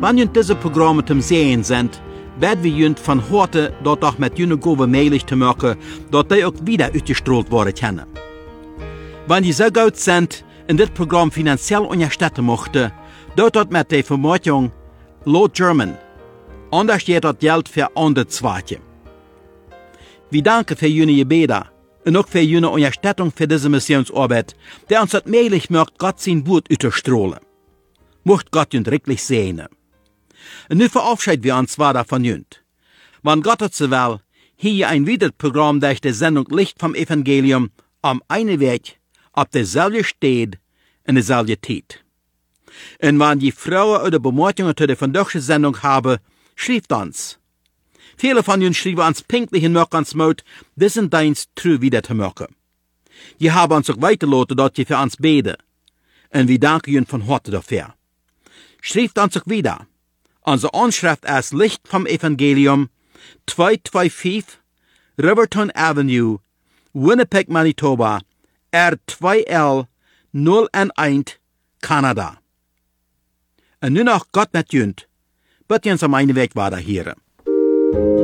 Wenn ihr diese Programme zum Sehen sind, werden wir jünt von heute dort auch mit jüne Gove möglich zu machen, dort die auch wieder ausgestrahlt worden können. Wenn die so gut sind, in das Programm finanziell unterstützen möchten, dort mit der Vermutung Low German, anders steht das Geld für andere Zwecke. Wir danken für jene Gebete und auch für jene Unterstützung für diese Missionsarbeit, der uns das möglich macht, Gott sein Wort auszustrahlen. Mocht Gott uns wirklich segnen. Und nu verabschieden wir uns weiter von jünt. Wenn Gott es will, hier ein weiteres Programm durch die Sendung Licht vom Evangelium am einen Weg, auf derselben Stelle, in derselben Zeit. Und wenn die Frauen oder Bemerkungen zu der vandaagse Sendung haben, schreibt uns. Viele von uns schreiben uns pünktlich in Möckens Mut, diesen Dienst true wieder zu machen. Die haben uns auch weitergelassen, dass die für uns beten. Und wir danken ihnen von Herzen dafür. Schreibt uns auch wieder. Unsere Anschrift ist Licht vom Evangelium, 225 Riverton Avenue, Winnipeg, Manitoba, R2L 011, Kanada. Und nun noch Gott mit jünt, wird uns am einen Weg weiter hier.